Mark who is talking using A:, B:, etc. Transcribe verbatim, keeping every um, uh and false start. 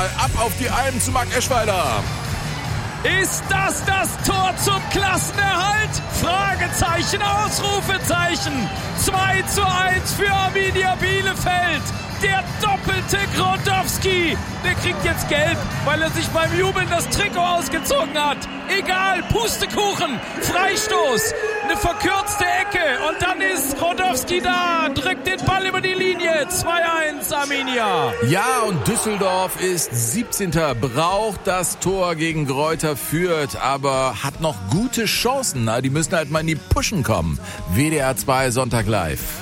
A: Ball ab auf die Alm zu Marc Eschweiler.
B: Ist das das Tor zum Klassenerhalt? Fragezeichen, Ausrufezeichen. zwei zu eins für Arminia Bielefeld. Der doppelte Grondowski. Der kriegt jetzt gelb, weil er sich beim Jubeln das Trikot ausgezogen hat. Egal, Pustekuchen, Freistoß, eine verkürzte Ecke und dann ist Grondowski da, drückt den Ball über die Linie. zwei eins Arminia.
A: Ja, und Düsseldorf ist siebzehnter, braucht das Tor gegen Greuther Fürth, aber hat noch gute Chancen. Na, die müssen halt mal in die Pushen kommen. W D R zwei Sonntag live.